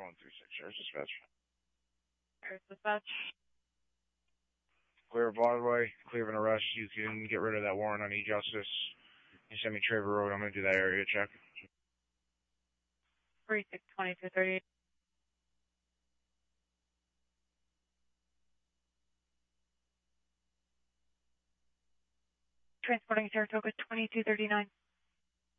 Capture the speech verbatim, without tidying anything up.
one three six, Sheriff's Dispatch. Sheriff's Dispatch. Clear of Broadway, clear of an arrest. You can get rid of that warrant on E-Justice. You send me Traver Road, I'm going to do that area check. three six twenty-two thirty-eight. Transporting Saratoga twenty-two thirty-nine.